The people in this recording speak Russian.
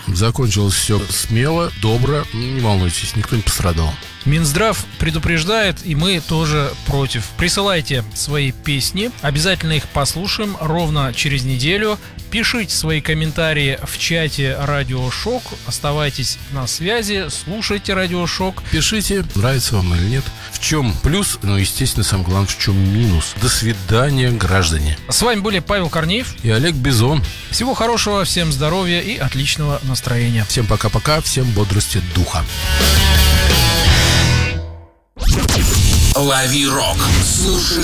Закончилось все смело, добро. Не волнуйтесь, никто не пострадал. Минздрав предупреждает, и мы тоже против. Присылайте свои песни, обязательно их послушаем ровно через неделю. Пишите свои комментарии в чате Радио Шок. Оставайтесь на связи, слушайте Радио Шок. Пишите, нравится вам или нет. В чем плюс, естественно, самое главное, в чем минус. До свидания, граждане. С вами были Павел Корнеев И Олег Бизон. Всего хорошего, всем здоровья и отличного настроения. Всем пока-пока, всем бодрости духа. Лови рок. Слушай